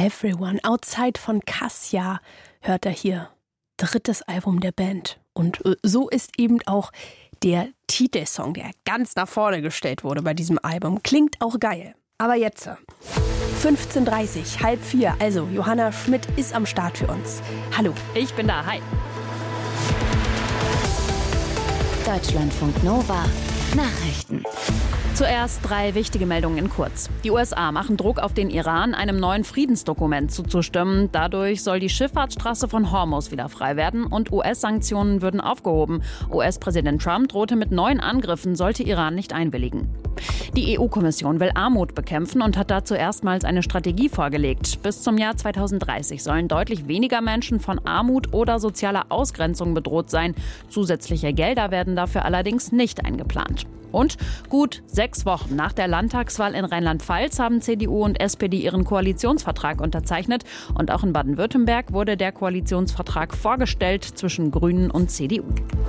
Everyone Outside von Cassia hört er hier. 3. Album der Band. Und so ist eben auch der Titelsong, der ganz nach vorne gestellt wurde bei diesem Album. Klingt auch geil. Aber jetzt 15:30, 3:30. Also Johanna Schmidt ist am Start für uns. Hallo. Ich bin da. Hi. Deutschlandfunk Nova. Nachrichten. Zuerst 3 wichtige Meldungen in kurz. Die USA machen Druck auf den Iran, einem neuen Friedensdokument zuzustimmen. Dadurch soll die Schifffahrtsstraße von Hormuz wieder frei werden und US-Sanktionen würden aufgehoben. US-Präsident Trump drohte mit neuen Angriffen, sollte Iran nicht einwilligen. Die EU-Kommission will Armut bekämpfen und hat dazu erstmals eine Strategie vorgelegt. Bis zum Jahr 2030 sollen deutlich weniger Menschen von Armut oder sozialer Ausgrenzung bedroht sein. Zusätzliche Gelder werden dafür allerdings nicht eingeplant. Und gut 6 Wochen nach der Landtagswahl in Rheinland-Pfalz haben CDU und SPD ihren Koalitionsvertrag unterzeichnet. Und auch in Baden-Württemberg wurde der Koalitionsvertrag vorgestellt zwischen Grünen und CDU.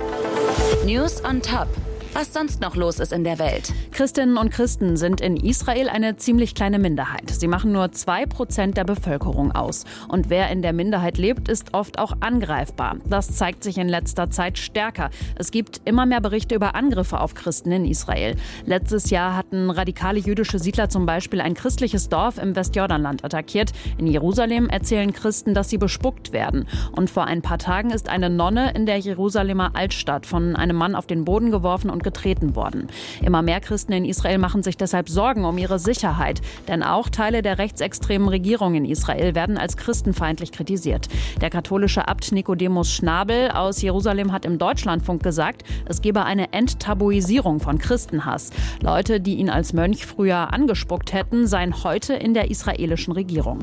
News on Top. Was sonst noch los ist in der Welt. Christinnen und Christen sind in Israel eine ziemlich kleine Minderheit. Sie machen nur 2% der Bevölkerung aus. Und wer in der Minderheit lebt, ist oft auch angreifbar. Das zeigt sich in letzter Zeit stärker. Es gibt immer mehr Berichte über Angriffe auf Christen in Israel. Letztes Jahr hatten radikale jüdische Siedler zum Beispiel ein christliches Dorf im Westjordanland attackiert. In Jerusalem erzählen Christen, dass sie bespuckt werden. Und vor ein paar Tagen ist eine Nonne in der Jerusalemer Altstadt von einem Mann auf den Boden geworfen und getreten worden. Immer mehr Christen in Israel machen sich deshalb Sorgen um ihre Sicherheit. Denn auch Teile der rechtsextremen Regierung in Israel werden als christenfeindlich kritisiert. Der katholische Abt Nikodemus Schnabel aus Jerusalem hat im Deutschlandfunk gesagt, es gebe eine Enttabuisierung von Christenhass. Leute, die ihn als Mönch früher angespuckt hätten, seien heute in der israelischen Regierung.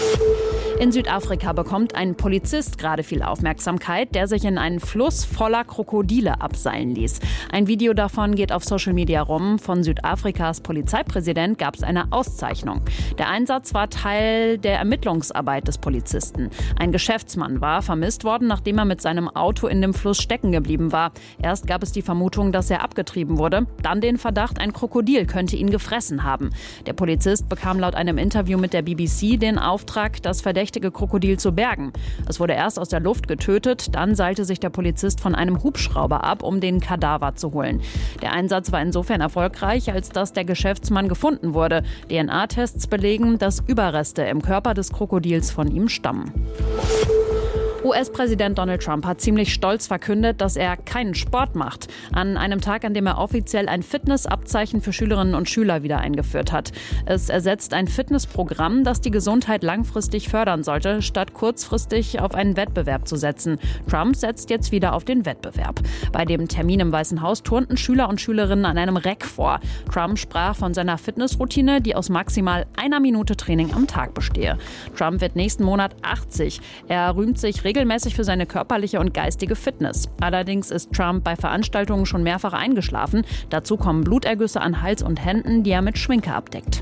In Südafrika bekommt ein Polizist gerade viel Aufmerksamkeit, der sich in einen Fluss voller Krokodile abseilen ließ. Ein Video davon geht auf Social Media rum. Von Südafrikas Polizeipräsident gab es eine Auszeichnung. Der Einsatz war Teil der Ermittlungsarbeit des Polizisten. Ein Geschäftsmann war vermisst worden, nachdem er mit seinem Auto in dem Fluss stecken geblieben war. Erst gab es die Vermutung, dass er abgetrieben wurde. Dann den Verdacht, ein Krokodil könnte ihn gefressen haben. Der Polizist bekam laut einem Interview mit der BBC den Auftrag, das verdächtige Krokodil zu bergen. Es wurde erst aus der Luft getötet, dann seilte sich der Polizist von einem Hubschrauber ab, um den Kadaver zu holen. Der Einsatz war insofern erfolgreich, als dass der Geschäftsmann gefunden wurde. DNA-Tests belegen, dass Überreste im Körper des Krokodils von ihm stammen. US-Präsident Donald Trump hat ziemlich stolz verkündet, dass er keinen Sport macht. An einem Tag, an dem er offiziell ein Fitnessabzeichen für Schülerinnen und Schüler wieder eingeführt hat. Es ersetzt ein Fitnessprogramm, das die Gesundheit langfristig fördern sollte, statt kurzfristig auf einen Wettbewerb zu setzen. Trump setzt jetzt wieder auf den Wettbewerb. Bei dem Termin im Weißen Haus turnten Schüler und Schülerinnen an einem Reck vor. Trump sprach von seiner Fitnessroutine, die aus maximal 1 Minute Training am Tag bestehe. Trump wird nächsten Monat 80. Er rühmt sich regelmäßig für seine körperliche und geistige Fitness. Allerdings ist Trump bei Veranstaltungen schon mehrfach eingeschlafen. Dazu kommen Blutergüsse an Hals und Händen, die er mit Schminke abdeckt.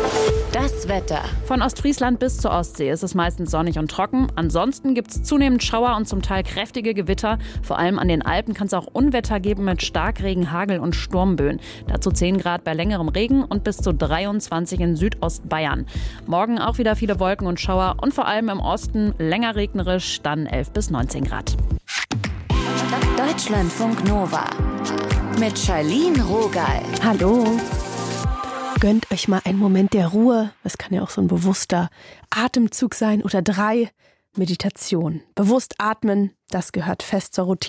Das Wetter. Von Ostfriesland bis zur Ostsee ist es meistens sonnig und trocken. Ansonsten gibt es zunehmend Schauer und zum Teil kräftige Gewitter. Vor allem an den Alpen kann es auch Unwetter geben mit Starkregen, Hagel und Sturmböen. Dazu 10 Grad bei längerem Regen und bis zu 23 in Südostbayern. Morgen auch wieder viele Wolken und Schauer und vor allem im Osten länger regnerisch, dann 11 bis 19 Grad. Deutschlandfunk Nova. Mit Charlene Rogal. Hallo. Gönnt euch mal einen Moment der Ruhe. Es kann ja auch so ein bewusster Atemzug sein oder 3. Meditation. Bewusst atmen, das gehört fest zur Routine.